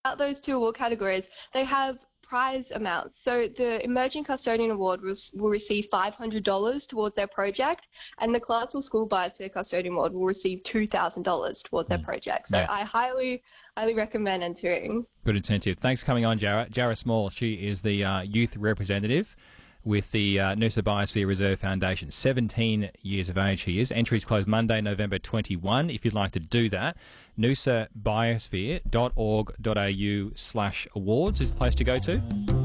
those two award categories, they have prize amounts. So the Emerging Custodian Award will receive $500 towards their project, and the Clarksville School Biosphere Custodian Award will receive $2,000 towards their project. So I highly recommend entering. Good incentive. Thanks for coming on, Jarrah. Jarrah Small, she is the youth representative with the Noosa Biosphere Reserve Foundation. 17 years of age she is. Entries close Monday, November 21. If you'd like to do that, noosabiosphere.org.au/awards is the place to go to.